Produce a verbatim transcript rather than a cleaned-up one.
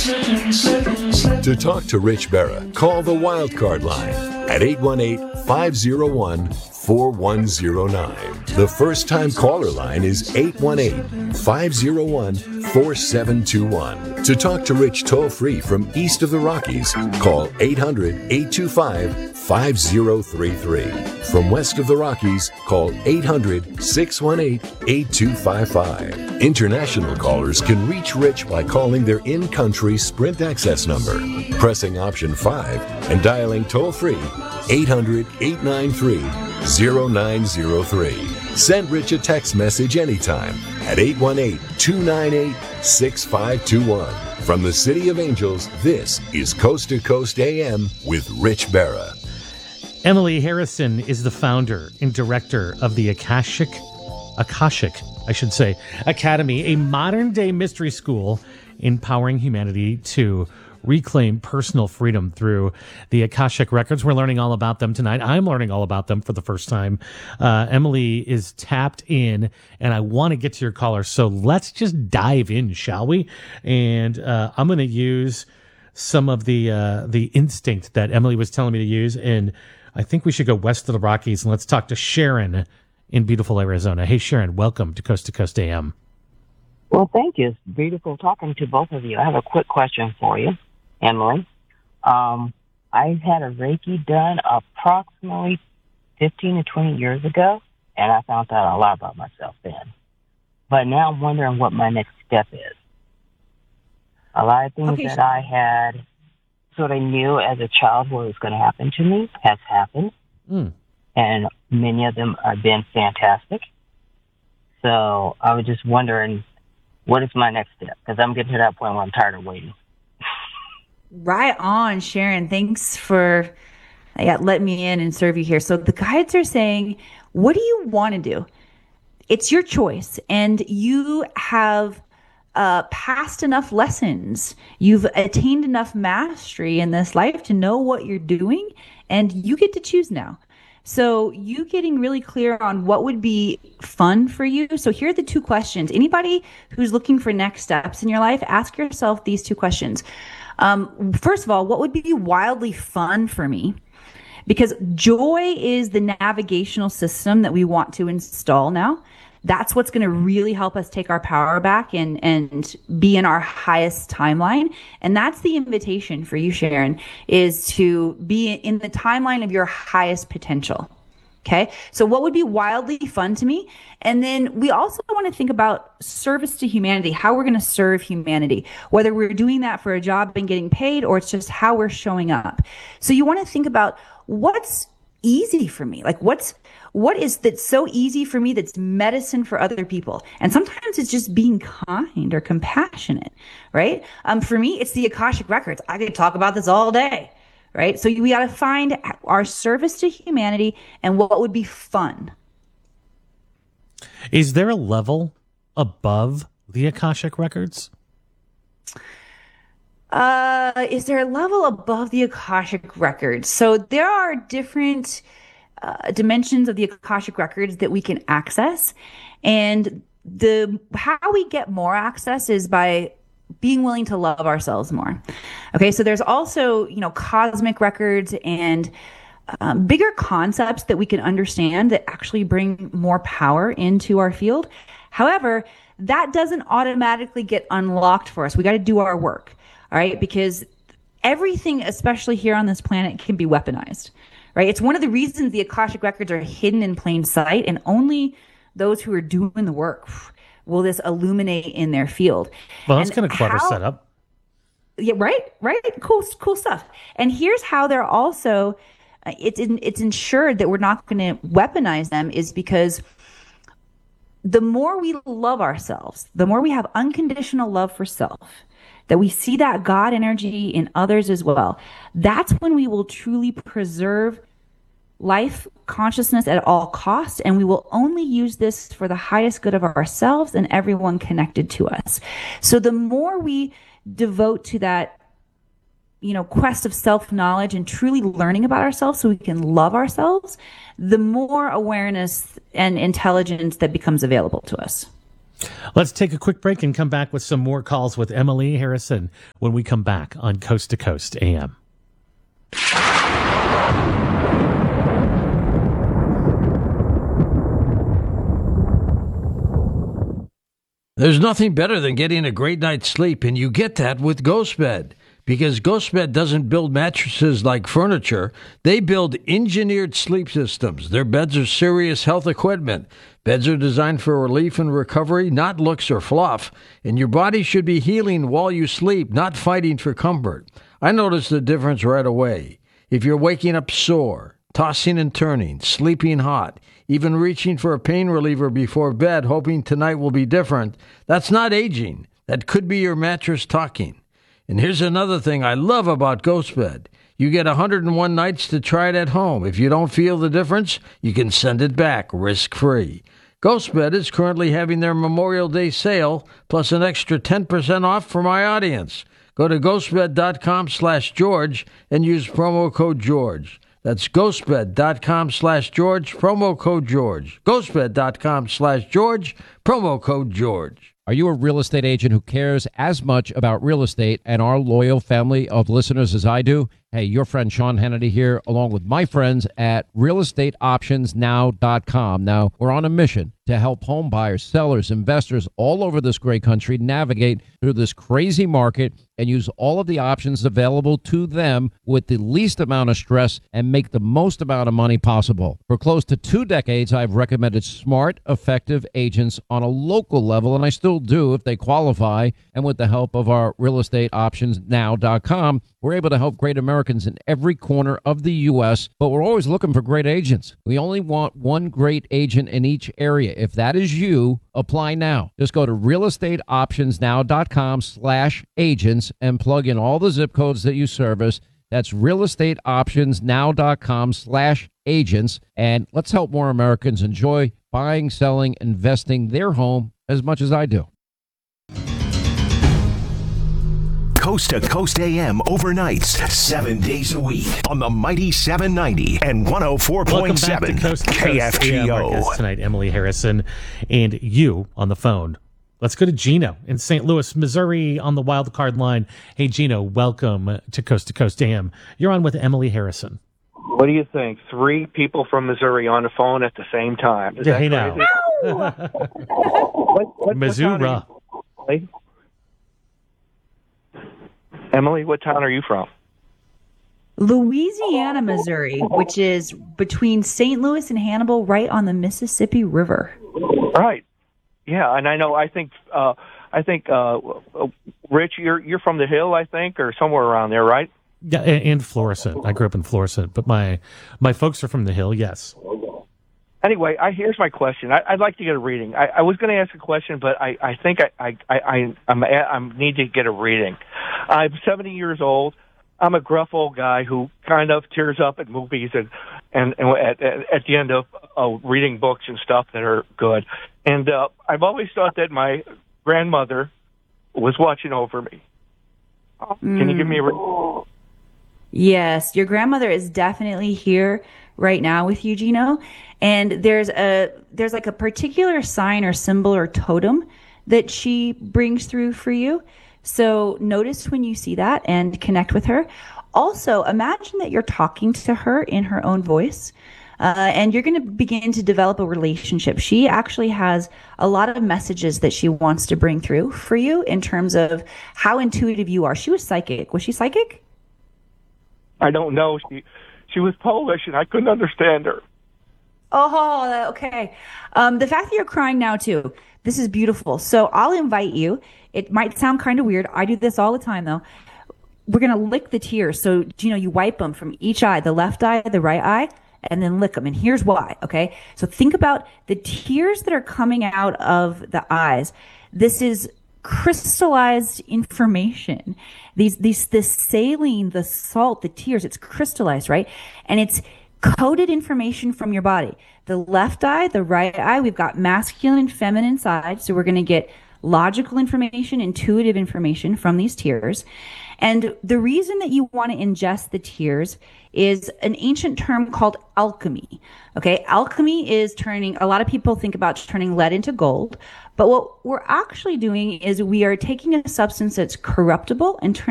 To talk to Rich Berra, call the Wildcard line at eight one eight, five oh one, four one oh nine. The first-time caller line is eight one eight, five oh one, four seven two one. To talk to Rich toll-free from east of the Rockies, call eight hundred, eight two five, five oh three three. From west of the Rockies, call eight hundred, six one eight, eight two five five. International callers can reach Rich by calling their in-country Sprint access number, pressing option five, and dialing toll-free eight hundred, eight nine three, oh nine oh three. Send Rich a text message anytime at eight one eight, two nine eight, six five two one. From the City of Angels, this is Coast to Coast A M with Rich Berra. Emily Harrison is the founder and director of the Akashic, Akashic, I should say, Academy, a modern-day mystery school empowering humanity to reclaim personal freedom through the Akashic Records. We're learning all about them tonight. I'm learning all about them for the first time. Uh, Emily is tapped in, and I want to get to your caller. So let's just dive in, shall we? And uh, I'm going to use some of the uh, the instinct that Emily was telling me to use, and I think we should go west of the Rockies, and let's talk to Sharon in beautiful Arizona. Hey, Sharon, welcome to Coast to Coast A M. Well, thank you. It's beautiful talking to both of you. I have a quick question for you, Emily. Um, I had a Reiki done approximately fifteen to twenty years ago, and I found out a lot about myself then. But now I'm wondering what my next step is. A lot of things okay, that I had sort of knew as a child what was going to happen to me has happened. Mm. And many of them have been fantastic. So I was just wondering, what is my next step? Because I'm getting to that point where I'm tired of waiting. Right on, Sharon. Thanks for yeah, letting me in and serve you here. So the guides are saying, what do you want to do? It's your choice. And you have uh, passed enough lessons. You've attained enough mastery in this life to know what you're doing. And you get to choose now. So you getting really clear on what would be fun for you. So here are the two questions. Anybody who's looking for next steps in your life, ask yourself these two questions. Um, first of all, what would be wildly fun for me? Because joy is the navigational system that we want to install now. That's what's going to really help us take our power back and, and be in our highest timeline. And that's the invitation for you, Sharon, is to be in the timeline of your highest potential. Okay. So what would be wildly fun to me? And then we also want to think about service to humanity, how we're going to serve humanity, whether we're doing that for a job and getting paid, or it's just how we're showing up. So you want to think about what's easy for me. Like what's, what is that's so easy for me that's medicine for other people? And sometimes it's just being kind or compassionate, right? Um, for me, it's the Akashic Records. I could talk about this all day, right? So we got to find our service to humanity and what would be fun. Is there a level above the Akashic Records? Uh, is there a level above the Akashic Records? So there are different uh, dimensions of the Akashic Records that we can access. And the how we get more access is by being willing to love ourselves more. Okay, so there's also, you know, cosmic records and um, bigger concepts that we can understand that actually bring more power into our field. However, that doesn't automatically get unlocked for us. We got to do our work. All right, because everything, especially here on this planet, can be weaponized, right? It's one of the reasons the Akashic Records are hidden in plain sight, and only those who are doing the work will this illuminate in their field. Well, that's kind of clever setup. Yeah, right, right. Cool, cool stuff. And here's how they're also, uh, it's in, it's ensured that we're not going to weaponize them is because the more we love ourselves, the more we have unconditional love for self, that we see that God energy in others as well. That's when we will truly preserve life consciousness at all costs, and we will only use this for the highest good of ourselves and everyone connected to us. So the more we devote to that, you know, quest of self-knowledge and truly learning about ourselves so we can love ourselves, the more awareness and intelligence that becomes available to us. Let's take a quick break and come back with some more calls with Emily Harrison when we come back on Coast to Coast A M. There's nothing better than getting a great night's sleep, and you get that with GhostBed. Because GhostBed doesn't build mattresses like furniture, they build engineered sleep systems. Their beds are serious health equipment. Beds are designed for relief and recovery, not looks or fluff. And your body should be healing while you sleep, not fighting for comfort. I noticed the difference right away. If you're waking up sore, tossing and turning, sleeping hot, even reaching for a pain reliever before bed, hoping tonight will be different, that's not aging. That could be your mattress talking. And here's another thing I love about GhostBed. You get one hundred one nights to try it at home. If you don't feel the difference, you can send it back risk-free. GhostBed is currently having their Memorial Day sale, plus an extra ten percent off for my audience. Go to ghostbed.com slash George and use promo code George. That's ghostbed.com slash George, promo code George. ghostbed.com slash George, promo code George. Are you a real estate agent who cares as much about real estate and our loyal family of listeners as I do? Hey, your friend Sean Hannity here, along with my friends at real estate options now dot com. Now, we're on a mission to help home buyers, sellers, investors all over this great country navigate through this crazy market and use all of the options available to them with the least amount of stress and make the most amount of money possible. For close to two decades, I've recommended smart, effective agents on a local level, and I still do if they qualify. And with the help of our real estate options now dot com, we're able to help great Americans in every corner of the U S, but we're always looking for great agents. We only want one great agent in each area. If that is you, apply now. Just go to real estate options now dot com slash agents and plug in all the zip codes that you service. That's real estate options now dot com slash agents. And let's help more Americans enjoy buying, selling, investing their home as much as I do. Coast to Coast A M overnights, seven days a week on the mighty seven ninety and one oh four point seven K F G O. Our guest tonight, Emily Harrison, and you on the phone. Let's go to Gino in Saint Louis, Missouri on the wild card line. Hey, Gino, welcome to Coast to Coast A M. You're on with Emily Harrison. What do you think? Three people from Missouri on the phone at the same time. Is yeah, that hey crazy? now. what, what, Missouri. What Emily, what town are you from? Louisiana, Missouri, which is between Saint Louis and Hannibal, right on the Mississippi River. Right. Yeah, and I know. I think. Uh, I think. Uh, Rich, you're you're from the Hill, I think, or somewhere around there, right? Yeah, and Florissant. I grew up in Florissant, but my my folks are from the Hill. Yes. Anyway, I, here's my question. I, I'd like to get a reading. I, I was going to ask a question, but I, I think I I I I'm, I need to get a reading. I'm seventy years old. I'm a gruff old guy who kind of tears up at movies and and, and at, at, at the end of uh, reading books and stuff that are good. And uh, I've always thought that my grandmother was watching over me. Mm. Can you give me a reading? Yes, your grandmother is definitely here right now with you, Gino. And there's a there's like a particular sign or symbol or totem that she brings through for you. So notice when you see that and connect with her. Also, imagine that you're talking to her in her own voice. Uh, and you're going to begin to develop a relationship. She actually has a lot of messages that she wants to bring through for you in terms of how intuitive you are. She was psychic. Was she psychic? I don't know. She she was Polish, and I couldn't understand her. Oh, okay. Um, the fact that you're crying now, too, this is beautiful. So I'll invite you. It might sound kind of weird. I do this all the time, though. We're going to lick the tears. So, you know, you wipe them from each eye, the left eye, the right eye, and then lick them. And here's why, okay? So think about the tears that are coming out of the eyes. This is crystallized information. These, these, the saline, the salt, the tears, it's crystallized, right? And it's coded information from your body. The left eye, the right eye, we've got masculine and feminine side. So we're going to get logical information, intuitive information from these tears. And the reason that you want to ingest the tears is an ancient term called alchemy. Okay, alchemy is turning, a lot of people think about turning lead into gold, but what we're actually doing is we are taking a substance that's corruptible and turning